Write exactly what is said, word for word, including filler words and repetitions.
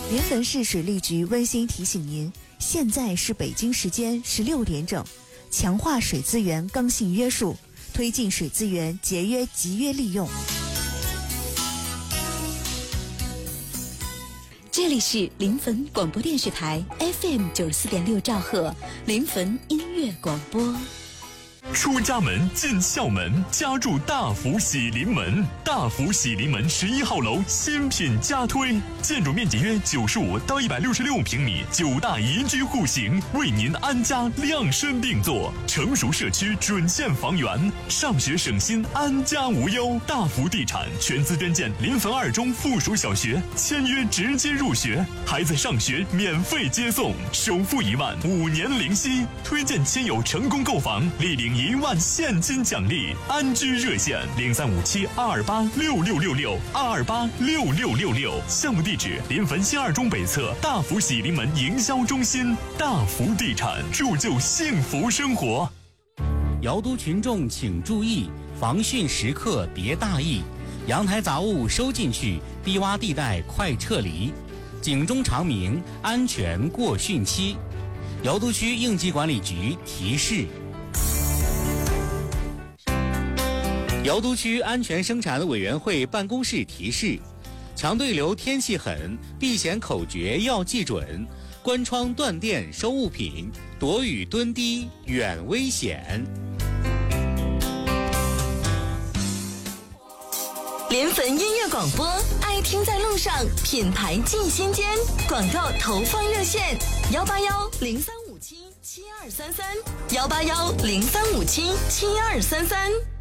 临汾市水利局温馨提醒您，现在是北京时间十六点整，强化水资源刚性约束，推进水资源节约集约利用。 这里是临汾广播电视台 F M 九十四点六兆赫，临汾音乐广播。 出家门进校门，加入大福喜临门。大福喜临门十一号楼新品加推，建筑面积约九十五到一百六十六平米，九大宜居户型，为您安家量身定做。成熟社区准线房源，上学省心，安家无忧。大福地产全资捐建临汾二中附属小学，签约直接入学，孩子上学免费接送，首付一万，五年零息。推荐亲友成功购房，立领一万现金奖励。安居热线零三五七二二八六六六六二二八六六六六。项目地址临汾新二中北侧大福喜临门营销中心。大福地产，铸就幸福生活。 瑶都群众请注意，防汛时刻别大意，阳台杂物收进去，低洼地带快撤离，警钟长鸣，安全过汛期。瑶都区应急管理局提示。瑶都区安全生产委员会办公室提示：强对流天气狠，避险口诀要记准，关窗断电收物品，躲雨蹲低远危险。 临汾音乐广播，爱听在路上，品牌进心间。广告投放热线：幺八幺零三五七七二三三，幺八幺零三五七七二三三。